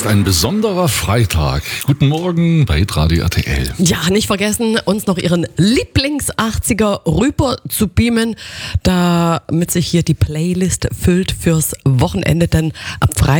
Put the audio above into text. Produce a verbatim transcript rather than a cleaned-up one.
ist ein besonderer Freitag. Guten Morgen bei Radio R T L. Ja, nicht vergessen, uns noch Ihren Lieblings-achtziger rüber zu beamen, damit sich hier die Playlist füllt fürs Wochenende, denn ab Freitag